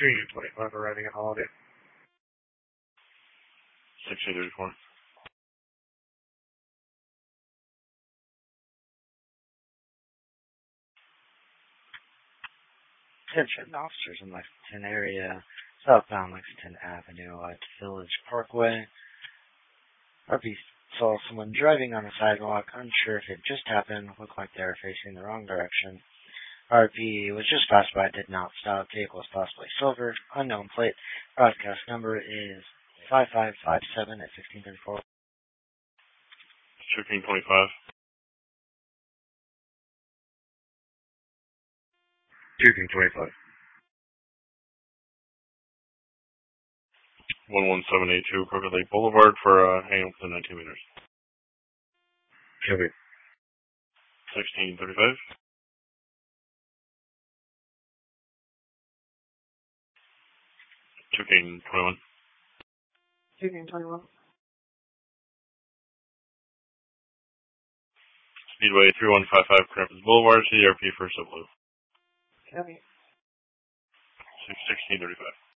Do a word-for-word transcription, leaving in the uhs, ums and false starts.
three twenty-five arriving at Holiday. sixteen thirty-four. Attention, officers in Lexington area, southbound Lexington Avenue at Village Parkway. R P saw someone driving on the sidewalk, unsure if it just happened, looked like they were facing the wrong direction. R P was just passed by, did not stop. Vehicle was possibly silver, unknown plate. Broadcast number is five five five seven at sixteen thirty-four. fifteen twenty-five. fifteen twenty-five. one one seven eight two Crooked Lake Boulevard for uh, hang up to nineteen meters. Copy. sixteen thirty-five. two King twenty-one. two King twenty-one. Speedway three one five five Crampus Boulevard, C D R P for Blue. Copy. sixteen thirty-five.